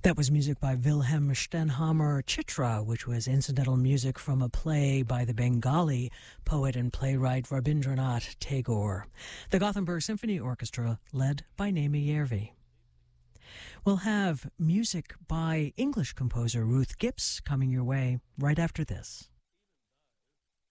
That was music by Wilhelm Stenhamer Chitra, which was incidental music from a play by the Bengali poet and playwright Rabindranath Tagore. The Gothenburg Symphony Orchestra, led by Naomi Järvi. We'll have music by English composer Ruth Gibbs coming your way right after this.